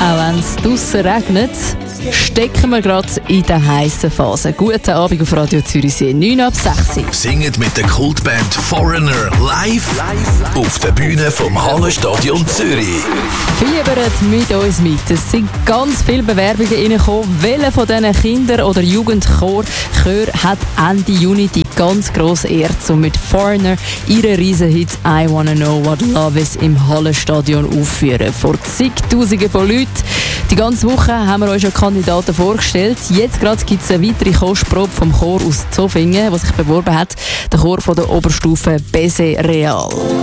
auch wenn es draussen regnet, stecken wir gerade in der heissen Phase. Guten Abend auf Radio Zürichsee, 9 ab 6. Singet mit der Kultband Foreigner live auf der Bühne vom Hallenstadion Zürich. Fiebert mit uns mit. Es sind ganz viele Bewerbungen reingekommen. Welcher von diesen Kinder- oder Jugendchor hat Ende Juni die ganz grosse Ehre, um mit Foreigner ihren Riesenhit «I Wanna Know What Love Is» im Hallenstadion aufführen. Vor zigtausenden von Leuten. Die ganze Woche haben wir euch schon Kandidaten vorgestellt. Jetzt gerade gibt es eine weitere Kostprobe vom Chor aus Zofingen, der sich beworben hat. Der Chor von der Oberstufe Bese Real.